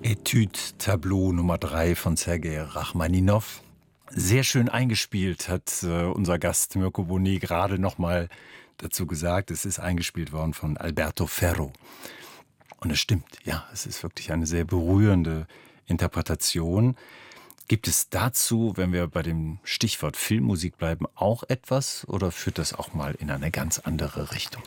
Etude Tableau Nummer 3 von Sergei Rachmaninow. Sehr schön eingespielt, hat unser Gast Mirko Bonet gerade noch mal dazu gesagt. Es ist eingespielt worden von Alberto Ferro. Und es stimmt, ja, es ist wirklich eine sehr berührende Interpretation. Gibt es dazu, wenn wir bei dem Stichwort Filmmusik bleiben, auch etwas oder führt das auch mal in eine ganz andere Richtung?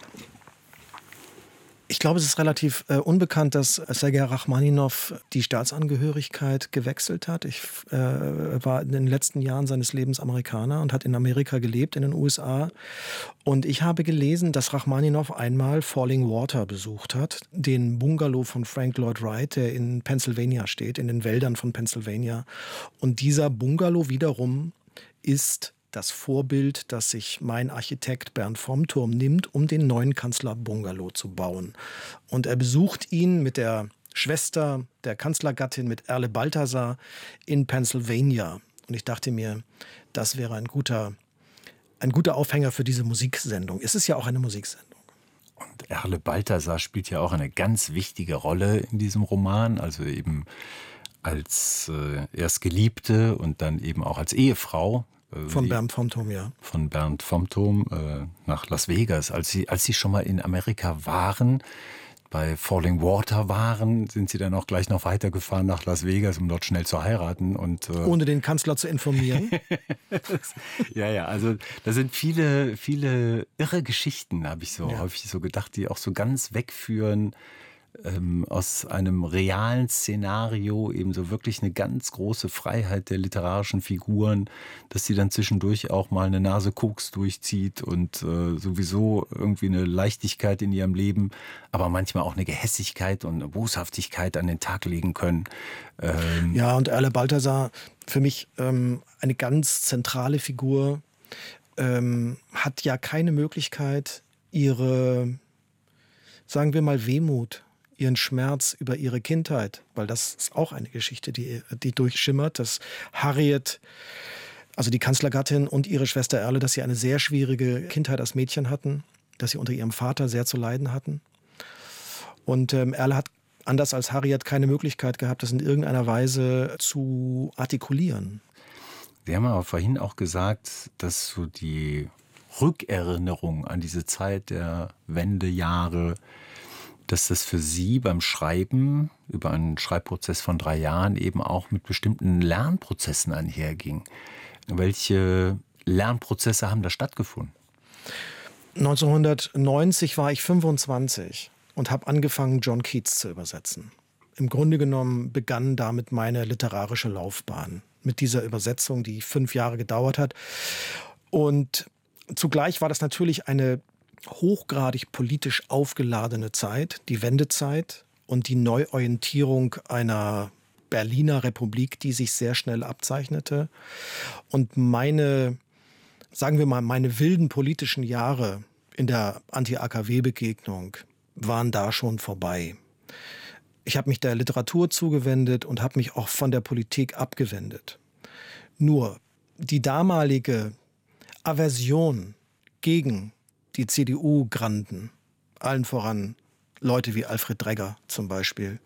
Ich glaube, es ist relativ unbekannt, dass Sergei Rachmaninow die Staatsangehörigkeit gewechselt hat. War in den letzten Jahren seines Lebens Amerikaner und hat in Amerika gelebt, in den USA. Und ich habe gelesen, dass Rachmaninow einmal Falling Water besucht hat, den Bungalow von Frank Lloyd Wright, der in Pennsylvania steht, in den Wäldern von Pennsylvania. Und dieser Bungalow wiederum ist das Vorbild, das sich mein Architekt Bernd vom Turm nimmt, um den neuen Kanzlerbungalow zu bauen. Und er besucht ihn mit der Schwester der Kanzlergattin, mit Erle Balthasar, in Pennsylvania. Und ich dachte mir, das wäre ein guter Aufhänger für diese Musiksendung. Es ist ja auch eine Musiksendung. Und Erle Balthasar spielt ja auch eine ganz wichtige Rolle in diesem Roman, also eben als erst Geliebte und dann eben auch als Ehefrau. Von Bernd vom Turm, ja. Von Bernd vom Turm nach Las Vegas. Als sie schon mal in Amerika waren, bei Falling Water waren, sind sie dann auch gleich noch weitergefahren nach Las Vegas, um dort schnell zu heiraten. Und, ohne den Kanzler zu informieren. Ja, also da sind viele, viele irre Geschichten, habe ich so häufig so gedacht, die auch so ganz wegführen aus einem realen Szenario, eben so wirklich eine ganz große Freiheit der literarischen Figuren, dass sie dann zwischendurch auch mal eine Nase Koks durchzieht und sowieso irgendwie eine Leichtigkeit in ihrem Leben, aber manchmal auch eine Gehässigkeit und eine Boshaftigkeit an den Tag legen können. Ja, und Erle Balthasar, für mich eine ganz zentrale Figur, hat ja keine Möglichkeit, ihre, sagen wir mal, Wehmut, ihren Schmerz über ihre Kindheit, weil das ist auch eine Geschichte, die durchschimmert, dass Harriet, also die Kanzlergattin und ihre Schwester Erle, dass sie eine sehr schwierige Kindheit als Mädchen hatten, dass sie unter ihrem Vater sehr zu leiden hatten. Und Erle hat anders als Harriet keine Möglichkeit gehabt, das in irgendeiner Weise zu artikulieren. Sie haben aber vorhin auch gesagt, dass so die Rückerinnerung an diese Zeit der Wendejahre, dass das für Sie beim Schreiben über einen Schreibprozess von 3 Jahren eben auch mit bestimmten Lernprozessen einherging. Welche Lernprozesse haben da stattgefunden? 1990 war ich 25 und habe angefangen, John Keats zu übersetzen. Im Grunde genommen begann damit meine literarische Laufbahn. Mit dieser Übersetzung, die 5 Jahre gedauert hat. Und zugleich war das natürlich eine hochgradig politisch aufgeladene Zeit, die Wendezeit und die Neuorientierung einer Berliner Republik, die sich sehr schnell abzeichnete. Und meine wilden politischen Jahre in der Anti-AKW-Begegnung waren da schon vorbei. Ich habe mich der Literatur zugewendet und habe mich auch von der Politik abgewendet. Nur die damalige Aversion gegen die CDU-Granden, allen voran Leute wie Alfred Dregger zum Beispiel,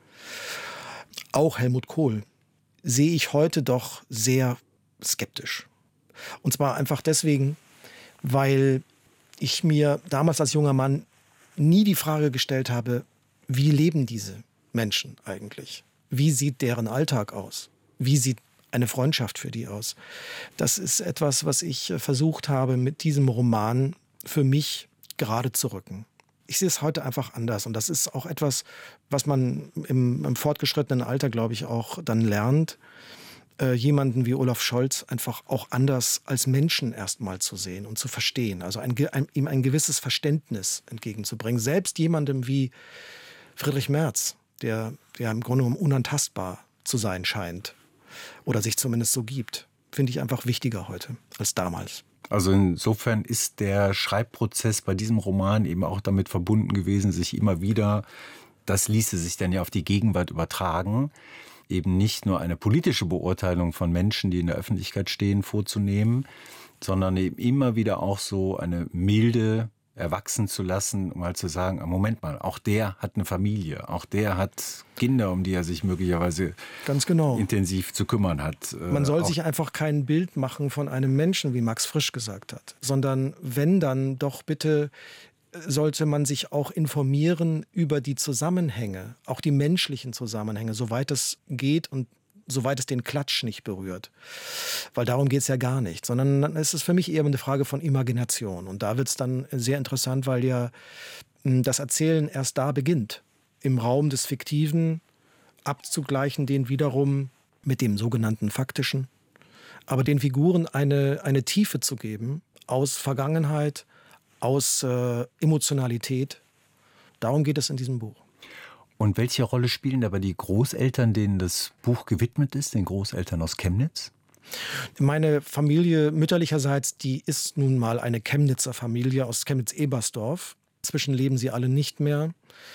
auch Helmut Kohl, sehe ich heute doch sehr skeptisch. Und zwar einfach deswegen, weil ich mir damals als junger Mann nie die Frage gestellt habe, wie leben diese Menschen eigentlich? Wie sieht deren Alltag aus? Wie sieht eine Freundschaft für die aus? Das ist etwas, was ich versucht habe, mit diesem Roman für mich gerade zu rücken. Ich sehe es heute einfach anders und das ist auch etwas, was man im fortgeschrittenen Alter, glaube ich, auch dann lernt, jemanden wie Olaf Scholz einfach auch anders als Menschen erstmal zu sehen und zu verstehen. Also ihm ein gewisses Verständnis entgegenzubringen. Selbst jemandem wie Friedrich Merz, der im Grunde genommen unantastbar zu sein scheint oder sich zumindest so gibt, finde ich einfach wichtiger heute als damals. Also insofern ist der Schreibprozess bei diesem Roman eben auch damit verbunden gewesen, sich immer wieder, das ließe sich dann ja auf die Gegenwart übertragen, eben nicht nur eine politische Beurteilung von Menschen, die in der Öffentlichkeit stehen, vorzunehmen, sondern eben immer wieder auch so eine milde erwachsen zu lassen, um halt zu sagen, Moment mal, auch der hat eine Familie, auch der hat Kinder, um die er sich möglicherweise ganz genau intensiv zu kümmern hat. Man soll sich einfach kein Bild machen von einem Menschen, wie Max Frisch gesagt hat, sondern wenn, dann doch bitte sollte man sich auch informieren über die Zusammenhänge, auch die menschlichen Zusammenhänge, soweit es geht und soweit es den Klatsch nicht berührt. Weil darum geht es ja gar nicht, sondern es ist für mich eher eine Frage von Imagination. Und da wird es dann sehr interessant, weil ja das Erzählen erst da beginnt, im Raum des Fiktiven abzugleichen, den wiederum mit dem sogenannten Faktischen, aber den Figuren eine Tiefe zu geben aus Vergangenheit, aus Emotionalität. Darum geht es in diesem Buch. Und welche Rolle spielen dabei die Großeltern, denen das Buch gewidmet ist, den Großeltern aus Chemnitz? Meine Familie mütterlicherseits, die ist nun mal eine Chemnitzer Familie aus Chemnitz-Ebersdorf. Inzwischen leben sie alle nicht mehr.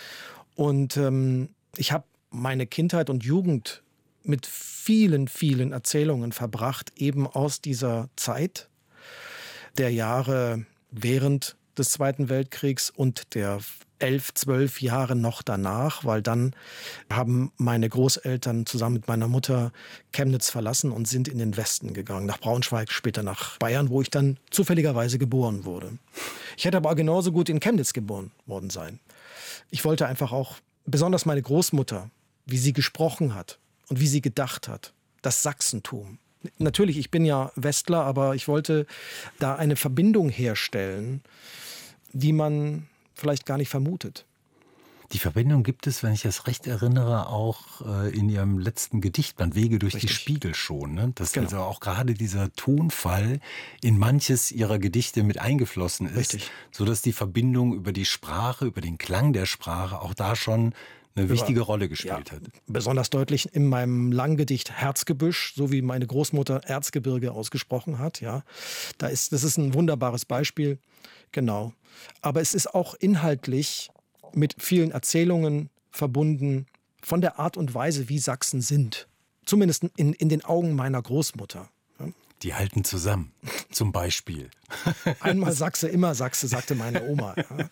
Und ich habe meine Kindheit und Jugend mit vielen, vielen Erzählungen verbracht, eben aus dieser Zeit der Jahre während des Zweiten Weltkriegs und der 11, 12 Jahre noch danach, weil dann haben meine Großeltern zusammen mit meiner Mutter Chemnitz verlassen und sind in den Westen gegangen, nach Braunschweig, später nach Bayern, wo ich dann zufälligerweise geboren wurde. Ich hätte aber genauso gut in Chemnitz geboren worden sein. Ich wollte einfach auch, besonders meine Großmutter, wie sie gesprochen hat und wie sie gedacht hat, das Sachsentum. Natürlich, ich bin ja Westler, aber ich wollte da eine Verbindung herstellen, die man vielleicht gar nicht vermutet. Die Verbindung gibt es, wenn ich das recht erinnere, auch in Ihrem letzten Gedichtband Wege durch die Spiegel schon. Ne? Dass also auch gerade dieser Tonfall in manches Ihrer Gedichte mit eingeflossen ist, sodass die Verbindung über die Sprache, über den Klang der Sprache auch da schon eine wichtige Rolle gespielt hat. Besonders deutlich in meinem Langgedicht Herzgebüsch, so wie meine Großmutter Erzgebirge ausgesprochen hat. Ja, das ist ein wunderbares Beispiel. Genau. Aber es ist auch inhaltlich mit vielen Erzählungen verbunden von der Art und Weise, wie Sachsen sind. Zumindest in den Augen meiner Großmutter. Die halten zusammen, zum Beispiel. Einmal Sachse, immer Sachse, sagte meine Oma.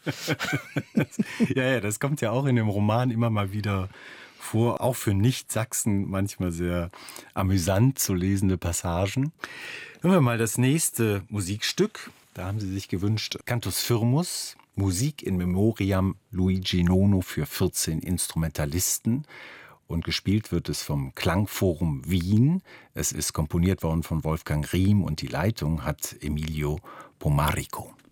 Ja, das kommt ja auch in dem Roman immer mal wieder vor. Auch für Nicht-Sachsen manchmal sehr amüsant zu lesende Passagen. Hören wir mal das nächste Musikstück. Da haben Sie sich gewünscht, Cantus Firmus, Musik in Memoriam Luigi Nono für 14 Instrumentalisten. Und gespielt wird es vom Klangforum Wien. Es ist komponiert worden von Wolfgang Riem und die Leitung hat Emilio Pomarico.